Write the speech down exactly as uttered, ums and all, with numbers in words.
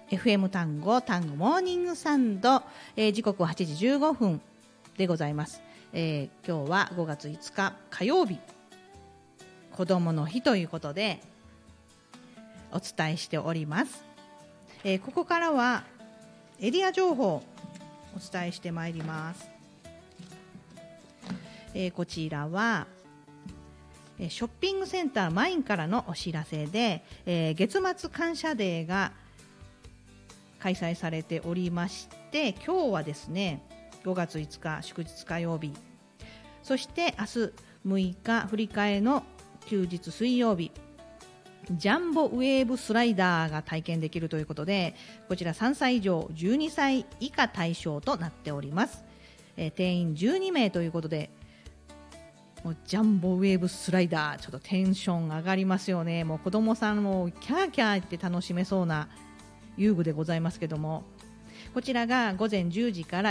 エフエム 単語単語モーニングサンド、えー、時刻ははちじじゅうごふんでございます。えー、今日はごがついつか火曜日、子どもの日ということでお伝えしております。えー、ここからはエリア情報をお伝えしてまいります。えー、こちらはショッピングセンターマインからのお知らせで、えー、月末感謝デーが開催されておりまして、今日はですねごがついつか祝日火曜日、そして明日むいか振り替えの休日水曜日、ジャンボウェーブスライダーが体験できるということで、こちらさんさい以上じゅうにさい以下対象となっております。えー、定員じゅうにめいということで、もうジャンボウェーブスライダーちょっとテンション上がりますよね。もう子供さんもキャーキャーって楽しめそうな遊具でございますけども、こちらが午前じゅうじから